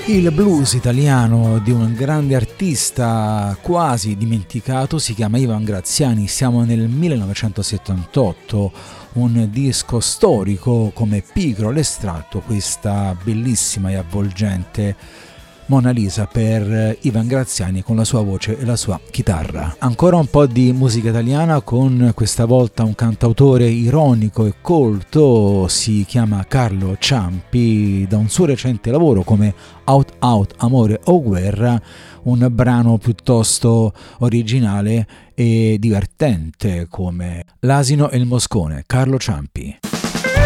Il blues italiano di un grande artista quasi dimenticato si chiama Ivan Graziani, siamo nel 1978, un disco storico come Pigro l'estratto, questa bellissima e avvolgente Mona Lisa per Ivan Graziani con la sua voce e la sua chitarra. Ancora un po' di musica italiana con questa volta un cantautore ironico e colto, si chiama Carlo Ciampi, da un suo recente lavoro come Out Out, Amore o Guerra, un brano piuttosto originale e divertente come L'asino e il moscone. Carlo Ciampi.